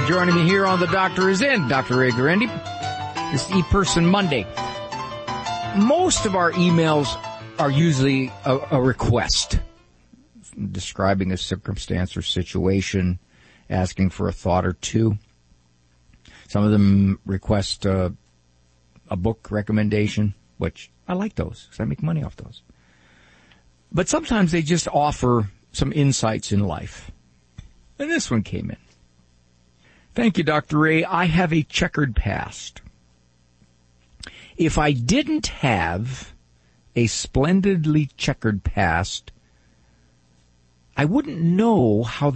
joining me here on The Doctor Is In. Dr. Ray Guarendi. It's ePerson Monday. Most of our emails are usually a request, describing a circumstance or situation, asking for a thought or two. Some of them request a book recommendation, which I like those because I make money off those. But sometimes they just offer some insights in life. And this one came in. Thank you, Dr. Ray. I have a checkered past. If I didn't have a splendidly checkered past, I wouldn't know how